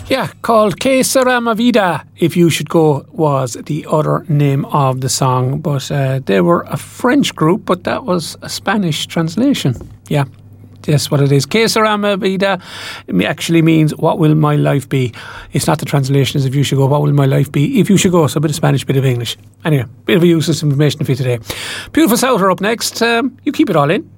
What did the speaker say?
Yeah, called Que Sera Ma Vida, If You Should Go, was the other name of the song. But they were a French group, but that was a Spanish translation. Yeah, that's what it is. Que Sera Ma Vida actually means, what will my life be? It's not the translation as If You Should Go, what will my life be if you should go? So a bit of Spanish, bit of English. Anyway, bit of useless information for you today. Beautiful South are up next. You keep it all in.